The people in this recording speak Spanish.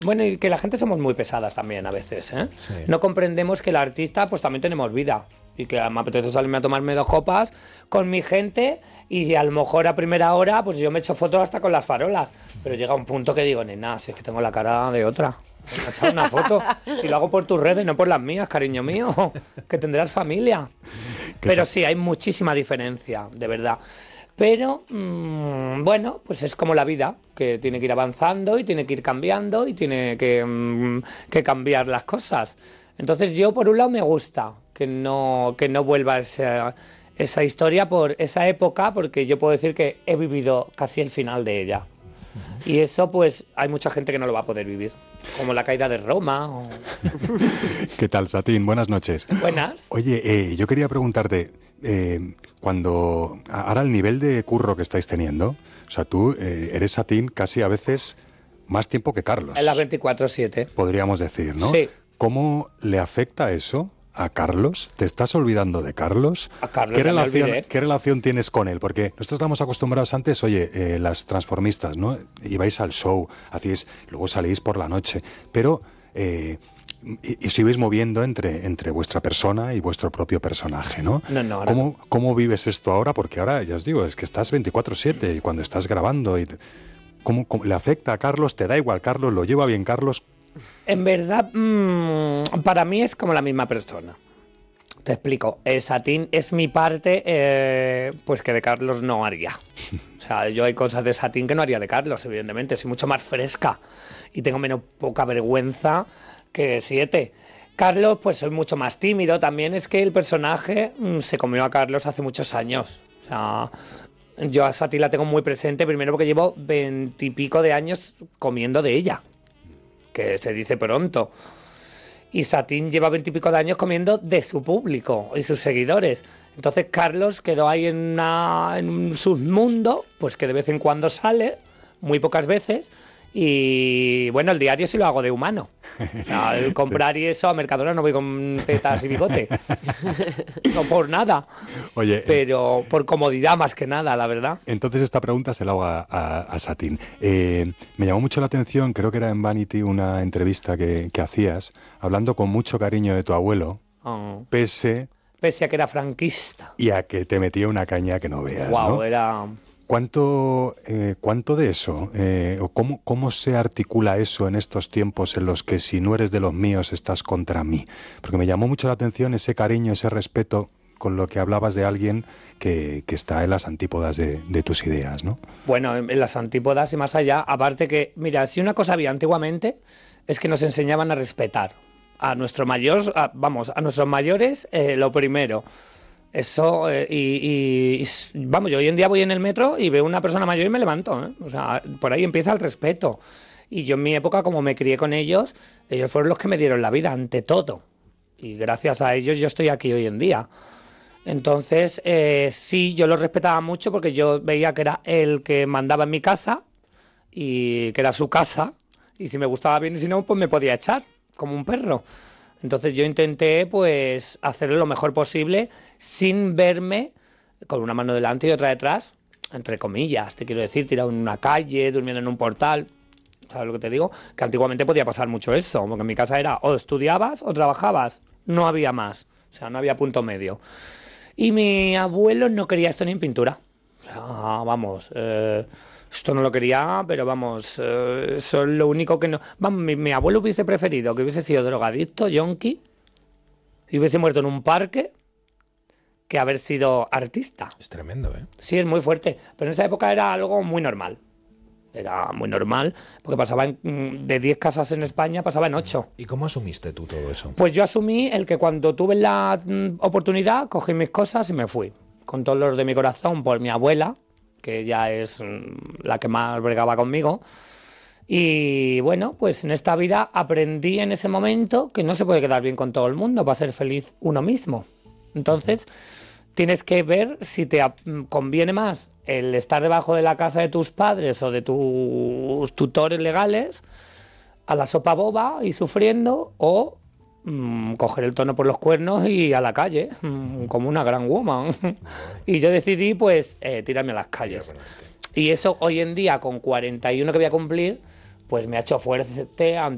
Bueno, y que la gente somos muy pesadas también a veces, ¿eh? Sí. No comprendemos que el artista pues también tenemos vida. Y que me apetece salirme a tomarme 2 copas con mi gente y a lo mejor a primera hora pues yo me echo fotos hasta con las farolas. Pero llega un punto que digo, nena, si es que tengo la cara de otra. Me he echado una foto. Si lo hago por tus redes, no por las mías, cariño mío. Que tendrás familia. Pero sí, hay muchísima diferencia, de verdad. Pero, bueno, pues es como la vida, que tiene que ir avanzando y tiene que ir cambiando y tiene que cambiar las cosas. Entonces yo, por un lado, me gusta que no vuelva esa historia por esa época, porque yo puedo decir que he vivido casi el final de ella. Y eso, pues, hay mucha gente que no lo va a poder vivir. Como la caída de Roma. O... ¿Qué tal, Satín? Buenas noches. Buenas. Oye, yo quería preguntarte, ahora el nivel de curro que estáis teniendo, o sea, tú eres, Satín, casi a veces más tiempo que Carlos. En las 24/7. Podríamos decir, ¿no? Sí. ¿Cómo le afecta eso a Carlos? ¿Te estás olvidando de Carlos? A Carlos ¿Qué ya me olvidé. ¿Qué relación tienes con él? Porque nosotros estamos acostumbrados antes, oye, las transformistas, ¿no? Ibais al show, luego salís por la noche, pero y os ibais moviendo entre vuestra persona y vuestro propio personaje, ¿no? No. ¿Cómo vives esto ahora? Porque ahora, ya os digo, es que estás 24/7 y cuando estás grabando, ¿cómo le afecta a Carlos? ¿Te da igual Carlos? ¿Lo lleva bien Carlos? En verdad, para mí es como la misma persona. Te explico. Satín es mi parte, pues que de Carlos no haría. O sea, yo hay cosas de Satín que no haría de Carlos, evidentemente. Soy mucho más fresca y tengo menos poca vergüenza que 7. Carlos, pues soy mucho más tímido. También es que el personaje se comió a Carlos hace muchos años. O sea, yo a Satín la tengo muy presente, primero porque llevo 20 y pico de años comiendo de ella. Que se dice pronto. Y Satín lleva 20 y pico de años comiendo de su público y sus seguidores. Entonces Carlos quedó ahí en un submundo, pues que de vez en cuando sale, muy pocas veces. Y bueno, el diario sí lo hago de humano. O sea, al comprar y eso, a Mercadona no voy con tetas y bigote. No por nada. Oye, pero por comodidad más que nada, la verdad. Entonces esta pregunta se la hago a Satín. Me llamó mucho la atención, creo que era en Vanity, una entrevista que hacías, hablando con mucho cariño de tu abuelo, pese a que era franquista. Y a que te metía una caña que no veas, Wow, ¿no? era... ¿Cuánto de eso, o cómo se articula eso en estos tiempos en los que si no eres de los míos estás contra mí? Porque me llamó mucho la atención ese cariño, ese respeto con lo que hablabas de alguien que está en las antípodas de tus ideas, ¿no? Bueno, en las antípodas y más allá, aparte que, mira, si una cosa había antiguamente es que nos enseñaban a respetar a nuestros mayores, a nuestros mayores, lo primero. Eso, vamos, yo hoy en día voy en el metro y veo una persona mayor y me levanto, ¿eh? O sea, por ahí empieza el respeto. Y yo en mi época, como me crié con ellos fueron los que me dieron la vida ante todo. Y gracias a ellos yo estoy aquí hoy en día. Entonces, sí, yo lo respetaba mucho porque yo veía que era el que mandaba en mi casa y que era su casa. Y si me gustaba bien y si no, pues me podía echar, como un perro. Entonces yo intenté, pues, hacerlo lo mejor posible sin verme con una mano delante y otra detrás, entre comillas, te quiero decir, tirado en una calle, durmiendo en un portal, ¿sabes lo que te digo? Que antiguamente podía pasar mucho eso, porque en mi casa era o estudiabas o trabajabas, no había más, o sea, no había punto medio. Y mi abuelo no quería esto ni en pintura, o sea, vamos... esto no lo quería, pero vamos, eso es lo único que no... Vamos, mi abuelo hubiese preferido que hubiese sido drogadicto, yonki, y hubiese muerto en un parque, que haber sido artista. Es tremendo, ¿eh? Sí, es muy fuerte, pero en esa época era algo muy normal. Era muy normal, porque pasaba de 10 casas en España, pasaba en 8. ¿Y cómo asumiste tú todo eso? Pues yo asumí el que cuando tuve la oportunidad, cogí mis cosas y me fui. Con todo dolor de mi corazón por mi abuela, que ella es la que más bregaba conmigo. Y bueno, pues en esta vida aprendí en ese momento que no se puede quedar bien con todo el mundo para ser feliz uno mismo. Entonces, tienes que ver si te conviene más el estar debajo de la casa de tus padres o de tus tutores legales a la sopa boba y sufriendo, o coger el tono por los cuernos y a la calle, como una gran woman. Y yo decidí, pues, tirarme a las calles. Y eso hoy en día, con 41 que voy a cumplir, pues me ha hecho fuerte ante